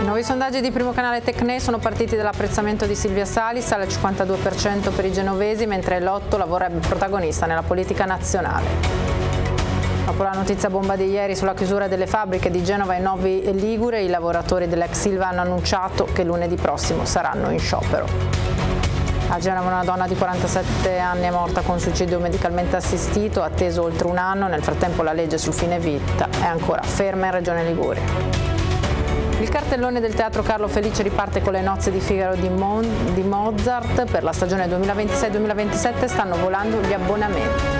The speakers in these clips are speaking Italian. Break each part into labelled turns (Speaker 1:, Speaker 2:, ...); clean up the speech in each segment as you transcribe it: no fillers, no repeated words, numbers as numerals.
Speaker 1: Nuovi sondaggi di Primo Canale Tecne sono partiti dall'apprezzamento di Silvia Salis al 52% per i genovesi, mentre l'8 la vorrebbe protagonista nella politica nazionale. Dopo la notizia bomba di ieri sulla chiusura delle fabbriche di Genova e Novi Ligure, i lavoratori dell'ex Ilva hanno annunciato che lunedì prossimo saranno in sciopero. A Genova una donna di 47 anni è morta con suicidio medicalmente assistito, atteso oltre un anno. Nel frattempo la legge sul fine vita è ancora ferma in Regione Liguria. Il cartellone del Teatro Carlo Felice riparte con Le nozze di Figaro di Mozart. Per la stagione 2026-2027 stanno volando gli abbonamenti.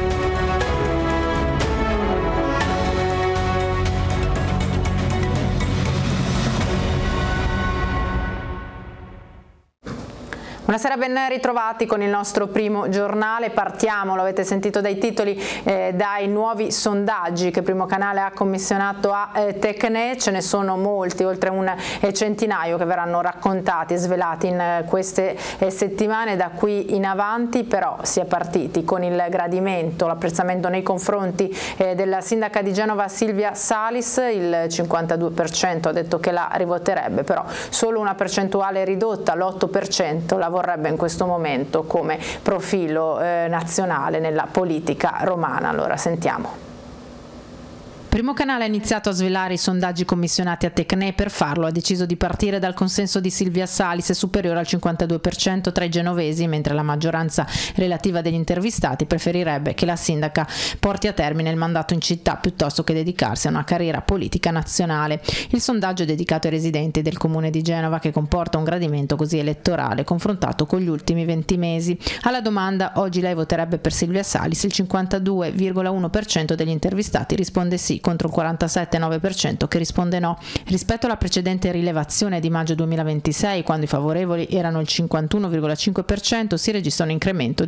Speaker 1: Buonasera, ben ritrovati con il nostro primo giornale. Partiamo, lo avete sentito dai titoli, dai nuovi sondaggi che Primo Canale ha commissionato a Tecne. Ce ne sono molti, oltre un centinaio, che verranno raccontati e svelati in queste settimane. Da qui in avanti però si è partiti con il gradimento, l'apprezzamento nei confronti della sindaca di Genova Silvia Salis. Il 52% ha detto che la rivoterebbe, però solo una percentuale ridotta, l'8%, la vorrebbe in questo momento come profilo nazionale nella politica romana. Allora sentiamo. Primo Canale ha iniziato a svelare i sondaggi commissionati a Tecne. Per farlo ha deciso di partire dal consenso di Silvia Salis, superiore al 52% tra i genovesi, mentre la maggioranza relativa degli intervistati preferirebbe che la sindaca porti a termine il mandato in città piuttosto che dedicarsi a una carriera politica nazionale. Il sondaggio è dedicato ai residenti del comune di Genova, che comporta un gradimento così elettorale confrontato con gli ultimi 20 mesi. Alla domanda "oggi lei voterebbe per Silvia Salis?", il 52,1% degli intervistati risponde sì, contro il 47,9% che risponde no. Rispetto alla precedente rilevazione di maggio 2026, quando i favorevoli erano il 51,5%, si registra un incremento